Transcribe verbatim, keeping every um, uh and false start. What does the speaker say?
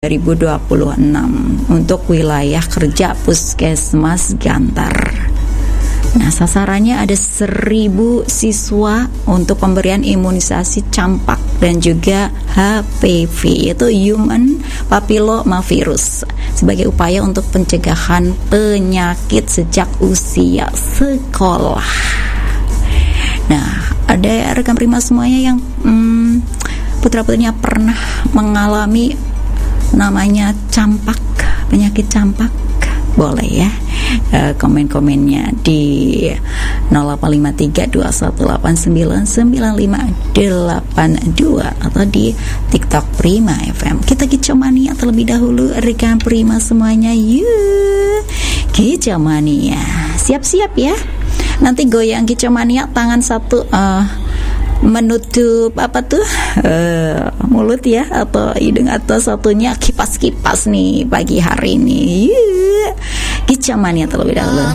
dua ribu dua puluh enam untuk wilayah kerja Puskesmas Gantar. Nah, sasarannya ada seribu siswa untuk pemberian imunisasi campak dan juga H P V, yaitu Human Papillomavirus, sebagai upaya untuk pencegahan penyakit sejak usia sekolah. Nah, ada rekan Prima semuanya yang hmm, putra-putrinya pernah mengalami namanya campak, penyakit campak, boleh ya uh, komen-komennya di nol delapan lima tiga dua satu delapan sembilan sembilan lima delapan dua atau di TikTok Prima F M. Kita Kicomania terlebih dahulu rekan Prima semuanya. Yuk Kicomania, siap-siap ya. Nanti goyang Kicomania, tangan satu uh, menutup apa tuh uh, mulut ya atau hidung, atau satunya kipas-kipas nih pagi hari ini. Kicomania terlebih dahulu.